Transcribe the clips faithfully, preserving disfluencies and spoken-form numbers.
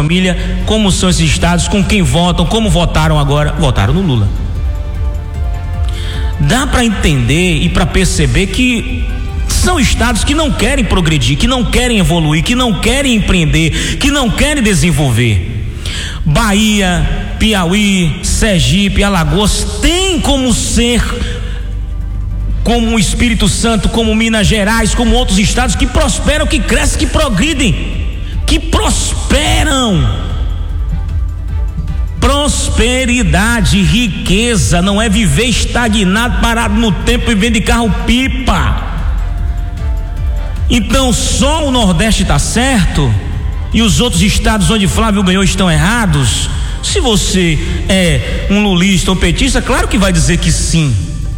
Família, como são esses estados, com quem votam, como votaram agora, votaram no Lula. Dá para entender e para perceber que são estados que não querem progredir, que não querem evoluir, que não querem empreender, que não querem desenvolver. Bahia, Piauí, Sergipe, Alagoas tem como ser, como o Espírito Santo, como Minas Gerais, como outros estados que prosperam, que crescem, que progridem, que prosperam. Prosperidade, riqueza, não é viver estagnado, parado no tempo, vivendo de carro-pipa. Então só o Nordeste está certo e os outros estados onde Flávio ganhou estão errados? Se você é um lulista ou petista, claro que vai dizer que sim.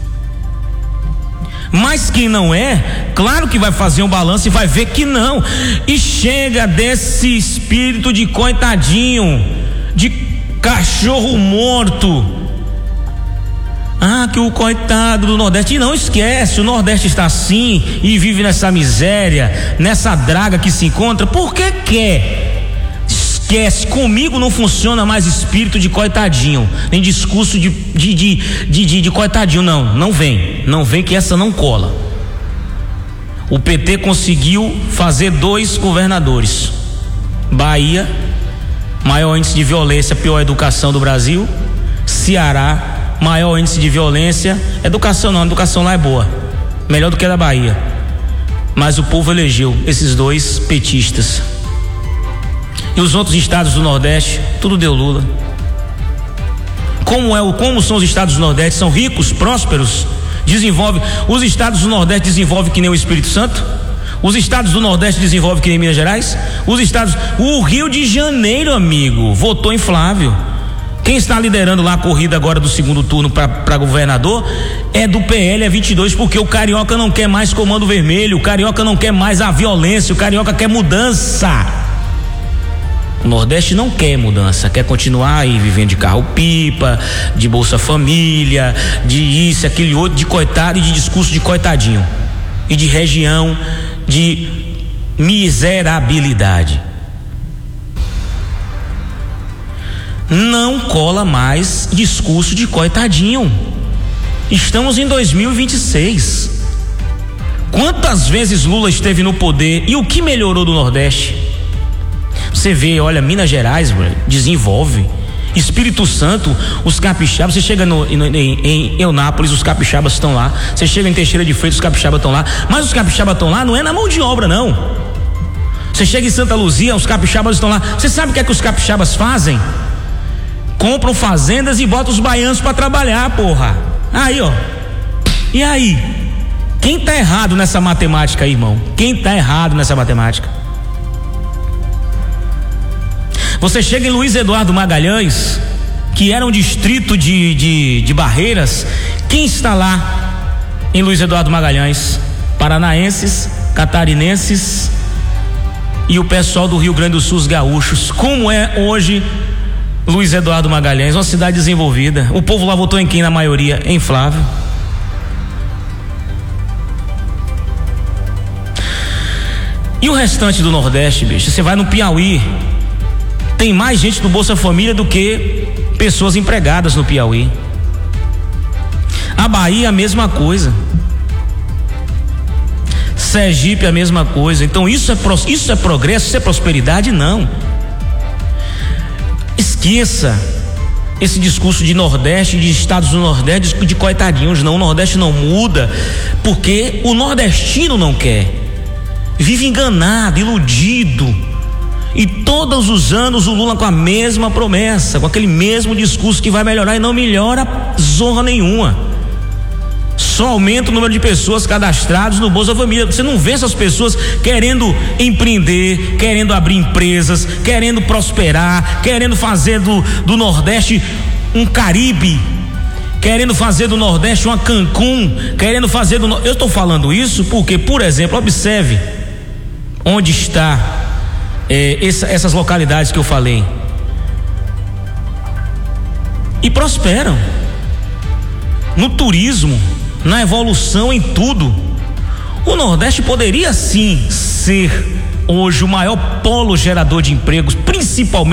Mas quem não é, claro que vai fazer um balanço e vai ver que não. E chega desse espírito de coitadinho, de cachorro morto. Ah, que o coitado do Nordeste. E não esquece, o Nordeste está assim e vive nessa miséria, nessa draga que se encontra. Por que quer? Esquece, comigo não funciona mais espírito de coitadinho, nem discurso de, de, de, de, de, de coitadinho, não, não vem, não vem que essa não cola. O P T conseguiu fazer dois governadores, Bahia, maior índice de violência, pior educação do Brasil. Ceará, maior índice de violência, educação não, a educação lá é boa, melhor do que a da Bahia, mas o povo elegeu esses dois petistas. E os outros estados do Nordeste, tudo deu Lula. Como é o, como são os estados do Nordeste? São ricos, prósperos, desenvolve. Os estados do Nordeste desenvolvem que nem o Espírito Santo. Os estados do Nordeste desenvolvem que nem Minas Gerais. Os estados, o Rio de Janeiro, amigo, votou em Flávio. Quem está liderando lá a corrida agora do segundo turno para governador é do P L, é vinte e dois, porque o carioca não quer mais comando vermelho, o carioca não quer mais a violência, o carioca quer mudança. O Nordeste não quer mudança, quer continuar aí vivendo de carro-pipa, de Bolsa Família, de isso, aquele outro, de coitado e de discurso de coitadinho. E de região de miserabilidade. Não cola mais discurso de coitadinho. Estamos em dois mil e vinte e seis. Quantas vezes Lula esteve no poder e o que melhorou do Nordeste? Você vê, olha, Minas Gerais, bro, desenvolve. Espírito Santo, os capixabas, você chega no, em, em Eunápolis, os capixabas estão lá. Você chega em Teixeira de Freitas, os capixabas estão lá. Mas os capixabas estão lá não é na mão de obra, não. Você chega em Santa Luzia, os capixabas estão lá. Você sabe o que é que os capixabas fazem? Compram fazendas e botam os baianos para trabalhar, porra. Aí, ó. E aí? Quem tá errado nessa matemática aí, irmão? Quem tá errado nessa matemática? Você chega em Luiz Eduardo Magalhães, que era um distrito de, de, de Barreiras. Quem está lá em Luiz Eduardo Magalhães? Paranaenses, catarinenses e o pessoal do Rio Grande do Sul, os gaúchos. Como é hoje Luiz Eduardo Magalhães? Uma cidade desenvolvida. O povo lá votou em quem na maioria? Em Flávio. E o restante do Nordeste, bicho? Você vai no Piauí, tem mais gente do Bolsa Família do que pessoas empregadas no Piauí. A Bahia a mesma coisa. Sergipe a mesma coisa. Então isso é, isso é progresso, isso é prosperidade? Não. Esqueça esse discurso de Nordeste, de estados do Nordeste, de coitadinhos. Não, o Nordeste não muda porque o nordestino não quer. Vive enganado, iludido. E todos os anos o Lula com a mesma promessa, com aquele mesmo discurso que vai melhorar, e não melhora zorra nenhuma. Só aumenta o número de pessoas cadastradas no Bolsa Família. Você não vê essas pessoas querendo empreender, querendo abrir empresas, querendo prosperar, querendo fazer do, do Nordeste um Caribe, querendo fazer do Nordeste uma Cancún, querendo fazer do... Eu estou falando isso porque, por exemplo, observe onde está É, essa, essas localidades que eu falei, e prosperam no turismo, na evolução, em tudo. O Nordeste poderia sim ser hoje o maior polo gerador de empregos, principalmente